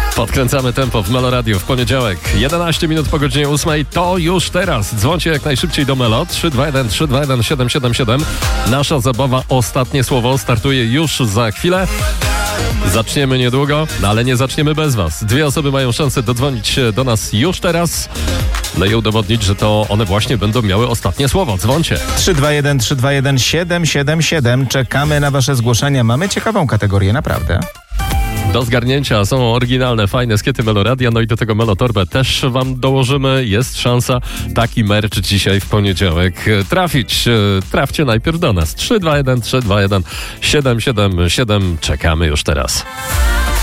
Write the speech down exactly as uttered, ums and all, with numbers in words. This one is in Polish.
Podkręcamy tempo w Melo Radio w poniedziałek. jedenaście minut po godzinie ósmej. To już teraz. Dzwońcie jak najszybciej do Melo. trzy dwa jeden trzy dwa jeden siedem siedem siedem. Nasza zabawa Ostatnie Słowo startuje już za chwilę. Zaczniemy niedługo, no ale nie zaczniemy bez was. Dwie osoby mają szansę dodzwonić się do nas już teraz. No i udowodnić, że to one właśnie będą miały ostatnie słowo. Dzwońcie. trzy dwa jeden trzy dwa jeden siedem siedem siedem. Czekamy na wasze zgłoszenia. Mamy ciekawą kategorię, naprawdę. Do zgarnięcia są oryginalne, fajne skiety Meloradia, no i do tego Melotorbę też wam dołożymy. Jest szansa taki merch dzisiaj w poniedziałek trafić. Trafcie najpierw do nas. trzy dwa jeden trzy dwa jeden siedem siedem siedem. Czekamy już teraz.